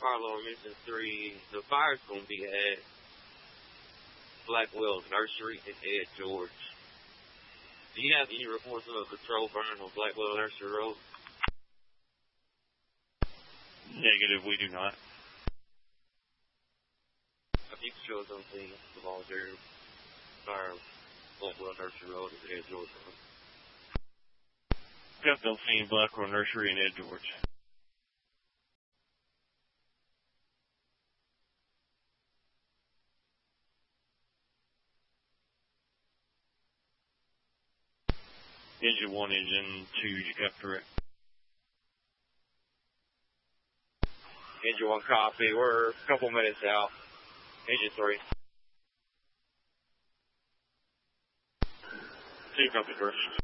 Fire alarm engine 3. The fire's going to be at Blackwell Nursery in Ed George. Do you have any reports of a control burn on Blackwell Nursery Road? Negative, we do not. If you could show us on the volunteer fire Blackwell Nursery Road in Ed George. Got no scene Blackwell Nursery in Ed George. Engine 1, Engine 2, you got correct. Engine 1 copy. We're a couple minutes out. Engine 3. 2 copy first.